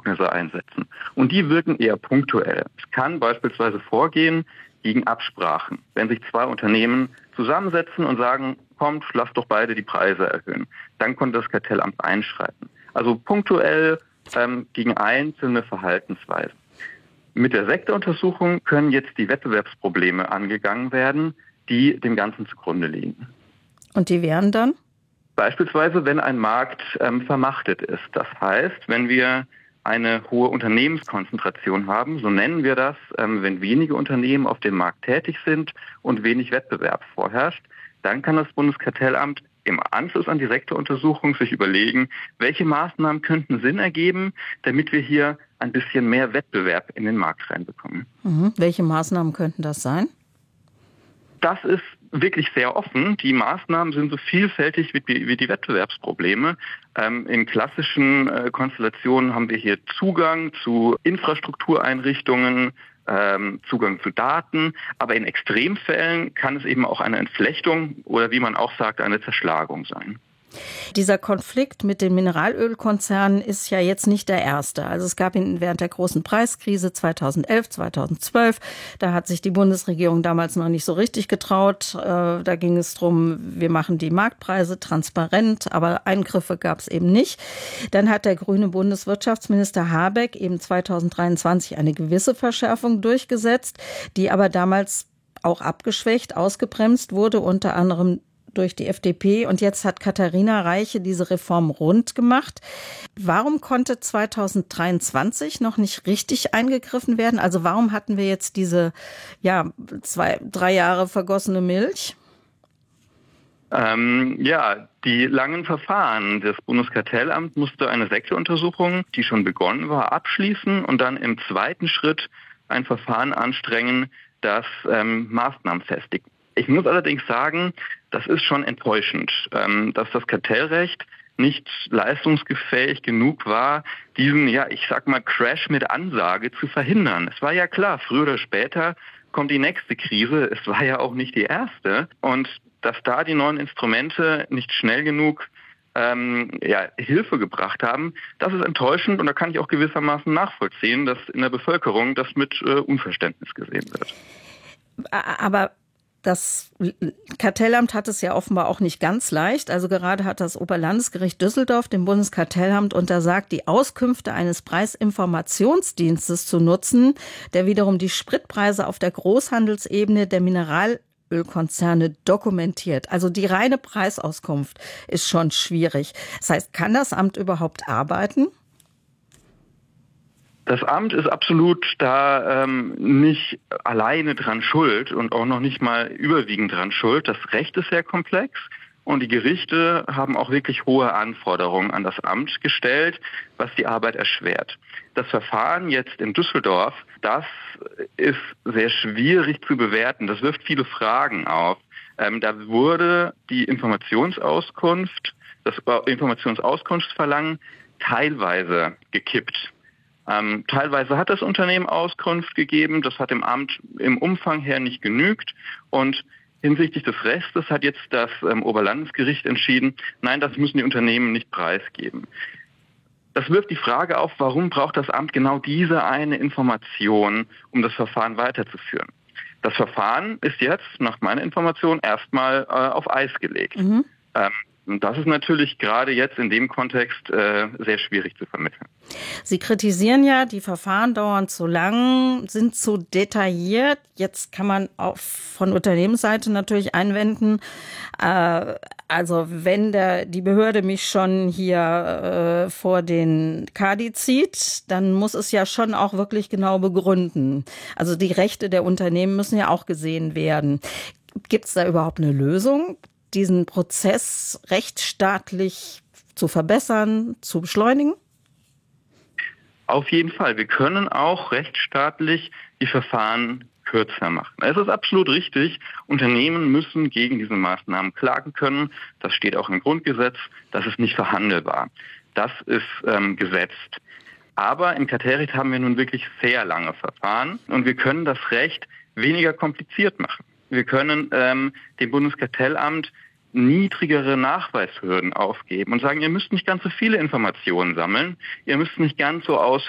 Befugnisse einsetzen. Und die wirken eher punktuell. Es kann beispielsweise vorgehen gegen Absprachen. Wenn sich zwei Unternehmen zusammensetzen und sagen, kommt, lasst doch beide die Preise erhöhen, dann konnte das Kartellamt einschreiten. Also punktuell gegen einzelne Verhaltensweisen. Mit der Sektoruntersuchung können jetzt die Wettbewerbsprobleme angegangen werden, die dem Ganzen zugrunde liegen. Und die wären dann? Beispielsweise, wenn ein Markt vermachtet ist. Das heißt, wenn wir eine hohe Unternehmenskonzentration haben, so nennen wir das, wenn wenige Unternehmen auf dem Markt tätig sind und wenig Wettbewerb vorherrscht, dann kann das Bundeskartellamt im Anschluss an die Sektoruntersuchung sich überlegen, welche Maßnahmen könnten Sinn ergeben, damit wir hier ein bisschen mehr Wettbewerb in den Markt reinbekommen. Welche Maßnahmen könnten das sein? Das ist wirklich sehr offen. Die Maßnahmen sind so vielfältig wie die Wettbewerbsprobleme. In klassischen Konstellationen haben wir hier Zugang zu Infrastruktureinrichtungen, Zugang zu Daten. Aber in Extremfällen kann es eben auch eine Entflechtung oder wie man auch sagt, eine Zerschlagung sein. Dieser Konflikt mit den Mineralölkonzernen ist ja jetzt nicht der erste. Also es gab ihn während der großen Preiskrise 2011, 2012. Da hat sich die Bundesregierung damals noch nicht so richtig getraut. Da ging es darum, wir machen die Marktpreise transparent, aber Eingriffe gab es eben nicht. Dann hat der grüne Bundeswirtschaftsminister Habeck eben 2023 eine gewisse Verschärfung durchgesetzt, die aber damals auch abgeschwächt, ausgebremst wurde, unter anderem durch die FDP. Und jetzt hat Katharina Reiche diese Reform rund gemacht. Warum konnte 2023 noch nicht richtig eingegriffen werden? Also warum hatten wir jetzt diese 2-3 Jahre vergossene Milch? Die langen Verfahren. Das Bundeskartellamt musste eine Sektoruntersuchung, die schon begonnen war, abschließen und dann im zweiten Schritt ein Verfahren anstrengen, das Maßnahmen festigt. Ich muss allerdings sagen, das ist schon enttäuschend, dass das Kartellrecht nicht leistungsfähig genug war, diesen, Crash mit Ansage zu verhindern. Es war ja klar, früher oder später kommt die nächste Krise. Es war ja auch nicht die erste. Und dass da die neuen Instrumente nicht schnell genug Hilfe gebracht haben, das ist enttäuschend. Und da kann ich auch gewissermaßen nachvollziehen, dass in der Bevölkerung das mit Unverständnis gesehen wird. Aber das Kartellamt hat es ja offenbar auch nicht ganz leicht. Also gerade hat das Oberlandesgericht Düsseldorf dem Bundeskartellamt untersagt, die Auskünfte eines Preisinformationsdienstes zu nutzen, der wiederum die Spritpreise auf der Großhandelsebene der Mineralölkonzerne dokumentiert. Also die reine Preisauskunft ist schon schwierig. Das heißt, kann das Amt überhaupt arbeiten? Das Amt ist absolut da nicht alleine dran schuld und auch noch nicht mal überwiegend dran schuld. Das Recht ist sehr komplex und die Gerichte haben auch wirklich hohe Anforderungen an das Amt gestellt, was die Arbeit erschwert. Das Verfahren jetzt in Düsseldorf, das ist sehr schwierig zu bewerten. Das wirft viele Fragen auf. Da wurde die das Informationsauskunftsverlangen teilweise gekippt. Teilweise hat das Unternehmen Auskunft gegeben, das hat dem Amt im Umfang her nicht genügt und hinsichtlich des Restes hat jetzt das Oberlandesgericht entschieden, nein, das müssen die Unternehmen nicht preisgeben. Das wirft die Frage auf, warum braucht das Amt genau diese eine Information, um das Verfahren weiterzuführen? Das Verfahren ist jetzt, nach meiner Information, erstmal auf Eis gelegt. Und das ist natürlich gerade jetzt in dem Kontext sehr schwierig zu vermitteln. Sie kritisieren ja, die Verfahren dauern zu lang, sind zu detailliert. Jetzt kann man auch von Unternehmensseite natürlich einwenden, also wenn die Behörde mich schon hier vor den Kadi zieht, dann muss es ja schon auch wirklich genau begründen. Also die Rechte der Unternehmen müssen ja auch gesehen werden. Gibt es da überhaupt eine Lösung, diesen Prozess rechtsstaatlich zu verbessern, zu beschleunigen? Auf jeden Fall. Wir können auch rechtsstaatlich die Verfahren kürzer machen. Es ist absolut richtig, Unternehmen müssen gegen diese Maßnahmen klagen können. Das steht auch im Grundgesetz. Das ist nicht verhandelbar. Das ist gesetzt. Aber im Kartellrecht haben wir nun wirklich sehr lange Verfahren und wir können das Recht weniger kompliziert machen. Wir können dem Bundeskartellamt niedrigere Nachweishürden aufgeben und sagen, ihr müsst nicht ganz so viele Informationen sammeln, ihr müsst nicht ganz so